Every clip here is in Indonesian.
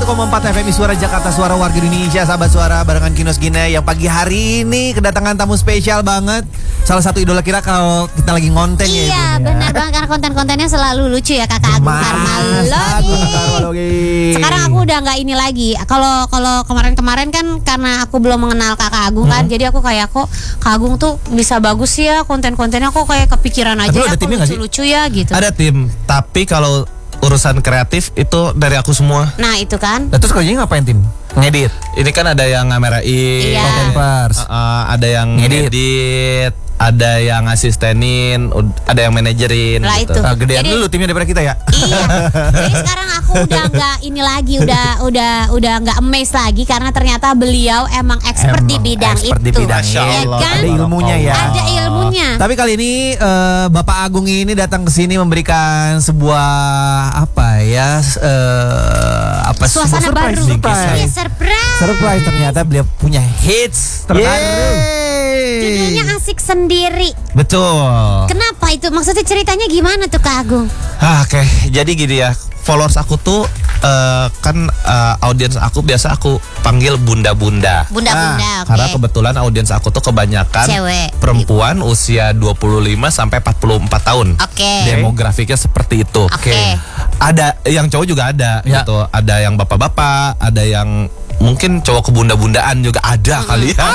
101,4 FM Suara Jakarta, suara warga Indonesia, sahabat suara barengan Kinos Gine yang pagi hari ini kedatangan tamu spesial banget. Salah satu idola kita kalau kita lagi ngonten ya. Iya, benar banget karena konten-kontennya selalu lucu ya Kakak Agung Karmalogi. Sekarang aku udah nggak ini lagi. Kalau kemarin-kemarin kan karena aku belum mengenal Kakak Agung kan, jadi aku kayak kok Kak Agung tuh bisa bagus ya konten-kontennya, kok kayak kepikiran aja ya, kok lucu-lucu ya gitu. Ada tim, tapi kalau urusan kreatif itu dari aku semua. Nah itu kan. Nah, terus kerjanya ngapain tim? Ngedit. Ini kan ada yang ngamerain, Iya. ada yang ngedit, ada yang asistenin, ada yang manajerin. Lah gitu. itu. Gedean Jadi- dulu timnya daripada kita ya. Iya. Jadi sekarang aku udah nggak ini lagi, udah nggak amazed lagi karena ternyata beliau emang expert di bidang expert itu. di bidangnya. Ya kan? Ada ilmunya ya. Ada ilmunya. Tapi kali ini Bapak Agung ini datang ke sini memberikan sebuah apa ya? Suasana sebuah baru. Iya, surprise. Surprise, ternyata beliau punya hits terbaru. Judulnya Asik Sendiri. Betul. Kenapa itu? Maksudnya ceritanya gimana tuh Kak Agung? Oke, jadi gini ya. Followers aku tuh audiens aku biasa aku panggil bunda-bunda. Bunda-bunda, oke. Karena kebetulan audiens aku tuh kebanyakan Cewek. perempuan usia 25 sampai 44 tahun. Oke. Demografiknya seperti itu. Oke. Ada yang cowok juga ada Ya. gitu. Ada yang bapak-bapak, ada yang mungkin cowok kebunda-bundaan juga ada kali ya.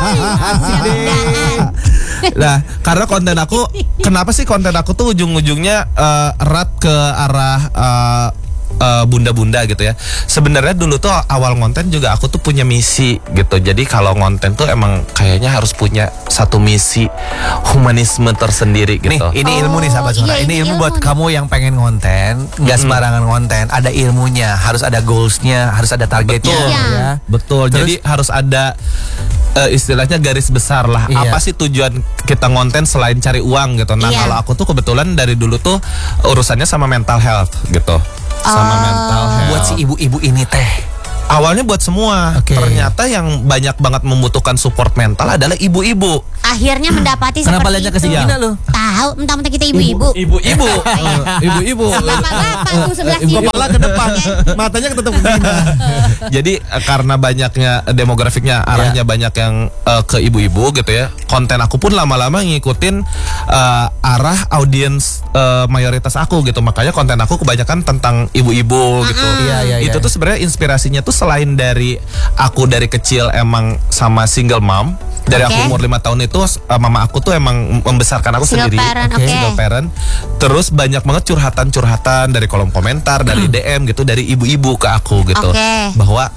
Nah, karena konten aku, kenapa sih konten aku tuh ujung-ujungnya erat ke arah bunda-bunda gitu ya. Sebenarnya dulu tuh awal konten juga aku tuh punya misi gitu. Jadi kalau konten tuh emang kayaknya harus punya satu misi humanisme tersendiri Nih, gitu. ini ilmu nih sahabat suara. Iya, Ini ilmu buat ilmu. kamu yang pengen konten, nggak sembarangan konten. Ada ilmunya, harus ada goalsnya, harus ada targetnya. Betul. Ya. Betul. Terus? Jadi harus ada istilahnya garis besar lah. Iya. Apa sih tujuan kita ngonten selain cari uang gitu. Nah, Iya. kalau aku tuh kebetulan dari dulu tuh urusannya sama mental health gitu. Sama mental health. Buat si ibu-ibu ini teh. Awalnya buat semua. Oke. Ternyata yang banyak banget membutuhkan support mental adalah ibu-ibu. Akhirnya mendapati Kenapa seperti lihatnya ke itu. sini Gina lu? Tahu, mentang-mentang kita ibu-ibu. Ibu-ibu. Ibu-ibu. Bapak-bapak tuh sebelah sini. Kepala ke depan, matanya ketutup begini. Jadi karena banyaknya demografiknya arahnya banyak yang ke ibu-ibu gitu ya. Konten aku pun lama-lama ngikutin arah audiens mayoritas aku gitu. Makanya konten aku kebanyakan tentang ibu-ibu gitu. Iya. Itu tuh sebenarnya inspirasinya tuh selain dari aku dari kecil emang sama single mom. Dari Oke. aku umur 5 tahun itu mama aku tuh emang membesarkan aku Single sendiri. parent, oke. Single parent. Terus banyak banget curhatan-curhatan dari kolom komentar, dari DM gitu, dari ibu-ibu ke aku gitu. Oke. Bahwa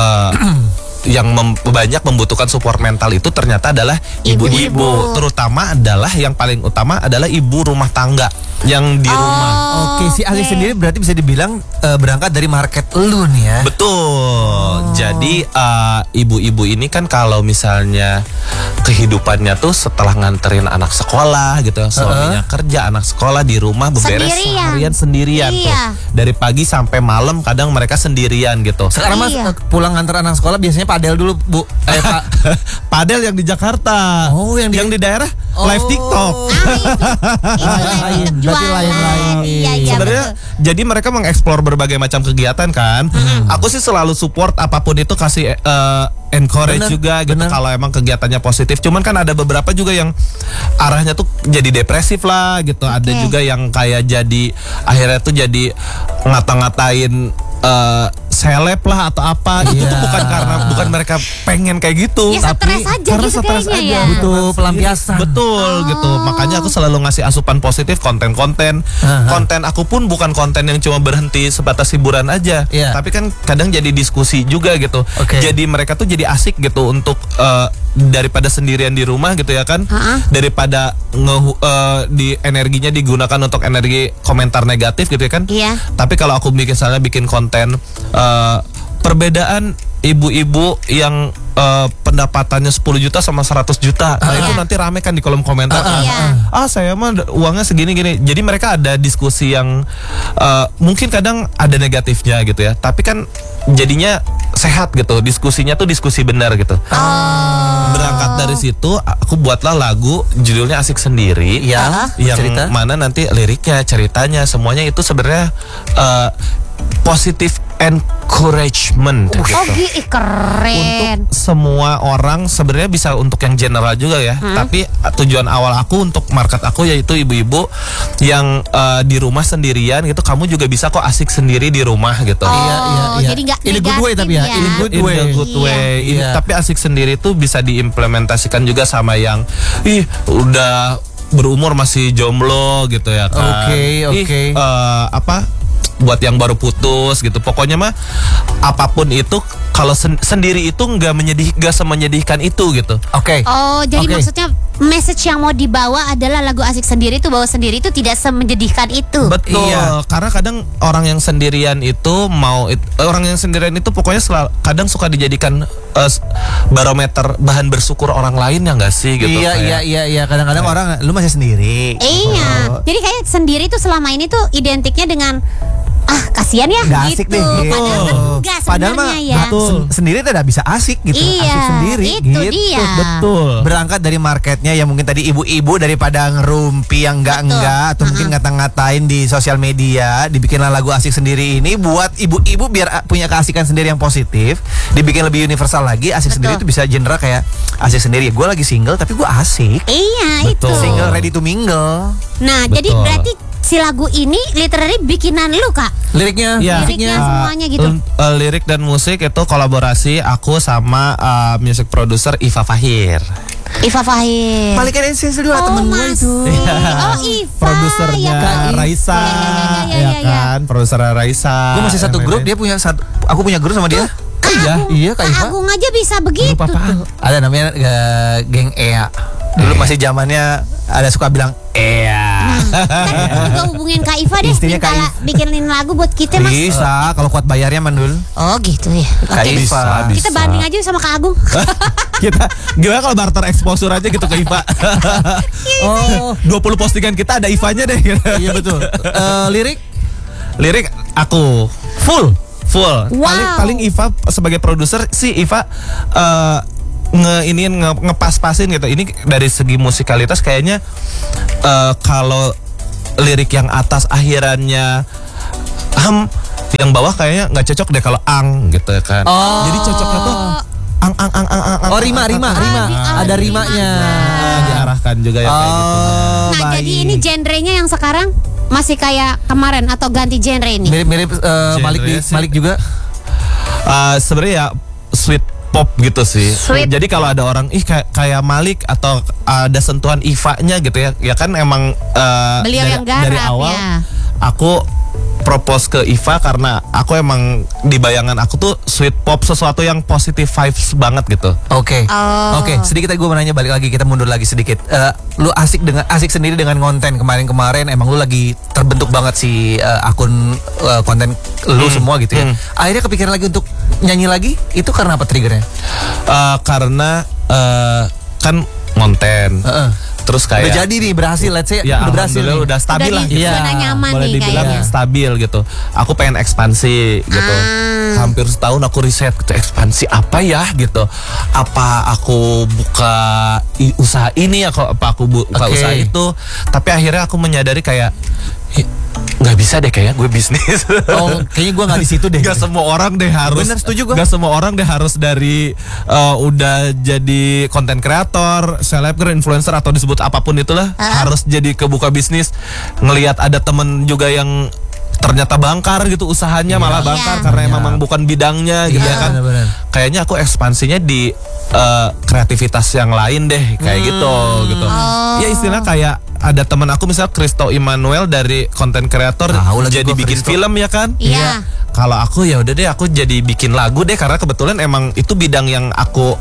yang banyak membutuhkan support mental itu ternyata adalah ibu-ibu. Terutama adalah yang paling utama adalah ibu rumah tangga yang di rumah. Oke, si Ali sendiri berarti bisa dibilang berangkat dari market lu nih ya. Betul. Jadi ibu-ibu ini kan kalau misalnya kehidupannya tuh setelah nganterin anak sekolah gitu, suaminya kerja, anak sekolah di rumah beberes Sendirian. seharian sendirian tuh. Iya. Dari pagi sampai malam kadang mereka sendirian gitu. Sekarang mas Iya. pulang nganter anak sekolah biasanya padel dulu Bu. Pak. Padel yang di Jakarta. Oh, yang di daerah live TikTok. Lain, berarti lain-lain. Iya, Sebenarnya jadi mereka mengeksplor berbagai macam kegiatan kan. Aku sih selalu support apapun itu, kasih encourage Bener, juga gitu bener. kalau emang kegiatannya positif. Cuman kan ada beberapa juga yang arahnya tuh jadi depresif lah gitu. Ada juga yang kayak jadi akhirnya tuh jadi ngata-ngatain seleb lah atau apa. Itu tuh bukan mereka pengen kayak gitu, Ya stres aja karena gitu stres kayaknya aja. ya. Butuh pelampiasan. Betul gitu. Makanya aku selalu ngasih asupan positif, konten-konten. Konten aku pun bukan konten yang cuma berhenti sebatas hiburan aja. Iya. Tapi kan kadang jadi diskusi juga gitu. Oke. Jadi mereka tuh jadi asik gitu untuk daripada sendirian di rumah gitu ya kan. Daripada di energinya digunakan untuk energi komentar negatif gitu ya kan. Iya. Tapi kalau aku bikin konten perbedaan ibu-ibu yang pendapatannya 10 juta sama 100 juta. Nah, itu nanti rame kan di kolom komentar. Saya mah uangnya segini-gini. Jadi mereka ada diskusi yang mungkin kadang ada negatifnya gitu ya. Tapi kan jadinya sehat gitu. Diskusinya tuh diskusi benar gitu. Berangkat dari situ aku buatlah lagu judulnya Asik Sendiri. Ya, Yang cerita. mana nanti liriknya, ceritanya semuanya itu sebenarnya positif encouragement gitu. Keren. Untuk semua orang sebenarnya bisa untuk yang general juga ya. Tapi tujuan awal aku untuk market aku yaitu ibu-ibu yang di rumah sendirian gitu. Kamu juga bisa kok asik sendiri di rumah gitu. Iya. Jadi nggak In a good way tapi ya. In a good In way. a good way. Iya. Tapi asik sendiri tuh bisa diimplementasikan juga sama yang udah berumur masih jomblo gitu ya kan. Oke. Buat yang baru putus gitu. Pokoknya mah apapun itu kalau sendiri itu nggak semenyedihkan itu gitu. Oke. Oh, jadi maksudnya message yang mau dibawa adalah lagu asik sendiri itu bahwa sendiri itu tidak semenjedikan itu. Betul. Iya. Karena kadang orang yang sendirian itu pokoknya kadang suka dijadikan barometer bahan bersyukur orang lain ya nggak sih gitu. Iya. Kadang-kadang orang lu masih sendiri. Iya. Jadi kayak sendiri tuh selama ini tuh identiknya dengan kasihan ya Nggak gitu. asik deh. Padahal kan enggak sebenarnya ya. Sendiri tidak bisa asik gitu. Iya, asik sendiri itu gitu. dia. Betul. Berangkat dari marketnya yang mungkin tadi ibu-ibu daripada ngerumpi yang enggak atau mungkin ngata-ngatain di sosial media, dibikinlah lagu asik sendiri ini buat ibu-ibu biar punya keasikan sendiri yang positif, dibikin lebih universal lagi. Asik sendiri itu bisa genre kayak asik sendiri. Gue lagi single tapi gue asik. Iya, Betul. itu. Single ready to mingle. Nah, Betul. jadi berarti si lagu ini literally bikinan lu, Kak. Liriknya, Liriknya semuanya gitu. Lirik dan musik itu kolaborasi aku sama music producer Iva Fahir. Iva Fahir. Balikan Essential juga temen gue Mas. itu. Oh, Iva. Produsernya ya kan? Raisa, Iya. kan? Produser Raisa. Gue masih satu grup, dia punya satu. Aku punya grup sama dia. Iya, Kak Iva. Agung aja bisa begitu. Grup apaan? Ada namanya geng Ea. Dulu masih zamannya ada suka bilang Ea. Kan juga hubungin Kak Iva deh. Istrinya Kak minta bikinin lagu buat kita, Mas. Bisa, kalau kuat bayarnya Mandul. Oh, gitu ya. Kak Oke. Iva. Kita banding aja sama Kak Agung. Kita gimana kalau barter exposure aja gitu ke Iva? 20 postingan kita ada Ivanya deh. Iya betul. Lirik aku full. Wow. Paling Iva sebagai produser sih Iva ngepas-pasin gitu. Ini dari segi musikalitas kayaknya kalau lirik yang atas akhirannya yang bawah kayaknya nggak cocok deh kalau gitu kan. Jadi cocoknya tuh ang. Oh, rima. Ada rimanya. Diarahkan juga ya kayak gitu. Nah, jadi ini genrenya yang sekarang masih kayak kemarin atau ganti genre ini? Mirip-mirip Malik juga. Sebenarnya ya sweet pop gitu sih. Sweet. Jadi kalau ada orang kayak Malik atau ada sentuhan Iva-nya gitu ya. Ya kan emang Beliau yang garap dari awal ya. aku propose ke Iva karena aku emang di bayangan aku tuh sweet pop, sesuatu yang positive vibes banget gitu. Oke. Oh. Oke, sedikit gue mau nanya balik lagi, kita mundur lagi sedikit. Lu asik sendiri dengan konten kemarin emang lu lagi terbentuk banget si akun konten lu semua gitu ya. Akhirnya kepikiran lagi untuk nyanyi lagi, itu karena apa triggernya? Karena kan konten. Terus kayak Udah jadi nih, berhasil, let's say ya, udah berhasil nih. udah stabil Udah lah di zona nyaman boleh nih dibilang kayaknya. stabil gitu. Aku pengen ekspansi gitu. Hampir setahun aku riset gitu, ekspansi apa ya gitu. Apa aku buka usaha ini apa aku buka usaha itu. Tapi akhirnya aku menyadari kayak nggak bisa deh kayak gue bisnis. Oh, kayaknya gue nggak di situ deh. Gak semua orang deh harus. Bener, setuju gue. Gak semua orang deh harus dari udah jadi konten kreator, selebgram, influencer atau disebut apapun itulah harus jadi kebuka bisnis. Ngelihat ada temen juga yang ternyata bangkar gitu usahanya, malah bangkar karena emang bukan bidangnya gitu ya kan. Bener-bener. Kayaknya aku ekspansinya di kreativitas yang lain deh kayak gitu. Ya istilah kayak ada teman aku misal Kristo Immanuel dari konten kreator jadi bikin film ya kan. Iya. Kalau aku ya udah deh aku jadi bikin lagu deh karena kebetulan emang itu bidang yang aku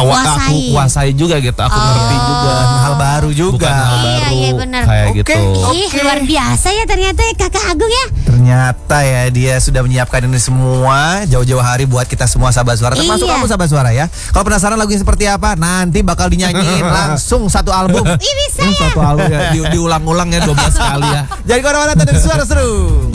kuasai juga gitu. Aku ngerti juga. Hal baru juga. Bukan hal baru. Iya, bener. Kayak Oke. gitu. Ih, luar biasa ya ternyata ya Kakak Agung ya. Ternyata ya dia sudah menyiapkan ini semua jauh-jauh hari buat kita semua sahabat suara, termasuk Iya. kamu sahabat suara ya. Kalau penasaran lagunya seperti apa, nanti bakal dinyanyiin langsung satu album. Ih, bisa ya. Satu album ya diulang-ulang ya 12 kali ya. Jadi kemana-mana, ada suara seru.